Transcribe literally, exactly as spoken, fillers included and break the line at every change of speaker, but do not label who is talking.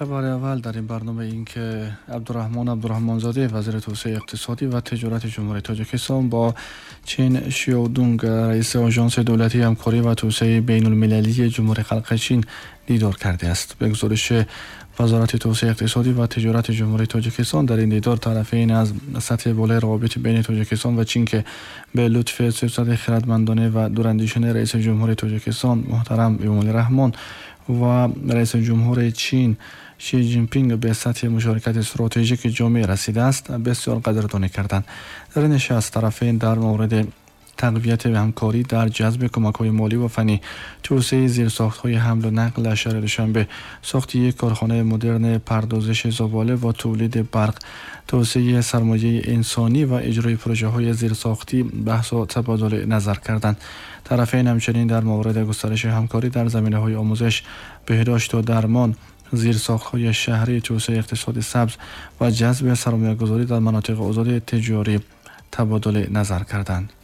خبر اول در این برنامه این که عبدالرحمن عبدالرحمنزاده وزیر توسعه اقتصادی و تجارت جمهوری تاجیکستان با چین شیودونگ رئیس آژانس دولتی همکاری و توسعه بین المللی جمهوری خلق چین دیدار کرده است. به گزارش وزارت توسعه اقتصادی و تجارت جمهوری تاجیکستان، در این دیدار طرفین از سطح بالای روابط بین تاجیکستان و چین که به لطف سیاست خردمندانه و دوراندیشانه رئیس جمهوری تاجیکستان محترم امامعلی رحمان و رئیس جمهور چین شی جین پینگ به سطح مشارکت استراتژیک جامع رسیده است بسیار قدردانی کردند. در این نشست طرفین در مورد تقویت همکاری در جذب کمک‌های مالی و فنی، توسعه زیرساخت‌های حمل و نقل اشاره دوشنبه، ساخت یک کارخانه مدرن پردازش زباله و تولید برق، توسعه سرمایه انسانی و اجرای پروژه‌های زیرساختی بحث و تبادل نظر کردند. طرفین همچنین در مورد گسترش همکاری در زمینه‌های آموزش، بهداشت و درمان، زیرساخت‌های شهری، توسعه اقتصاد سبز و جذب سرمایه‌گذاری در مناطق آزاد تجاری تبادل نظر کردند.